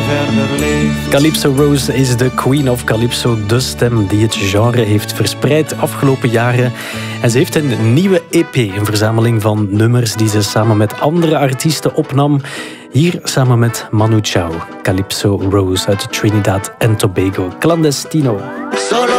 verder leeft. Calypso Rose is de Queen of Calypso, de stem die het genre heeft verspreid afgelopen jaren. En ze heeft een nieuwe EP, een verzameling van nummers die ze samen met andere artiesten opnam. Hier samen met Manu Chao, Calypso Rose uit Trinidad en Tobago, Clandestino.